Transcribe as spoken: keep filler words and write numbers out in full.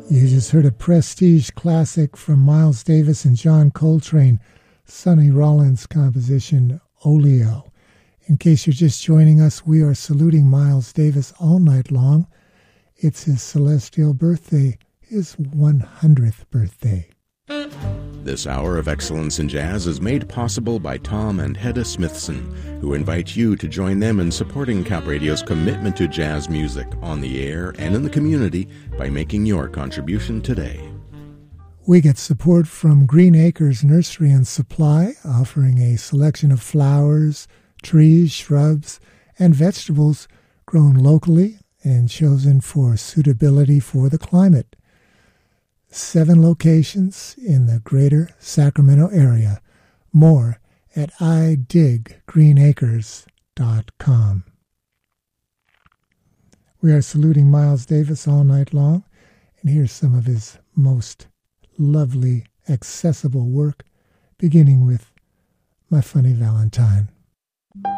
You just heard a prestige classic from Miles Davis and John Coltrane, Sonny Rollins' composition, Oleo. In case you're just joining us, we are saluting Miles Davis all night long. It's his celestial birthday, his one hundredth birthday. This hour of Excellence in Jazz is made possible by Tom and Hedda Smithson, who invite you to join them in supporting Cap Radio's commitment to jazz music on the air and in the community by making your contribution today. We get support from Green Acres Nursery and Supply, offering a selection of flowers, trees, shrubs, and vegetables grown locally and chosen for suitability for the climate. Seven locations in the greater Sacramento area. More at i dig green acres dot com. We are saluting Miles Davis all night long, and here's some of his most lovely, accessible work, beginning with My Funny Valentine.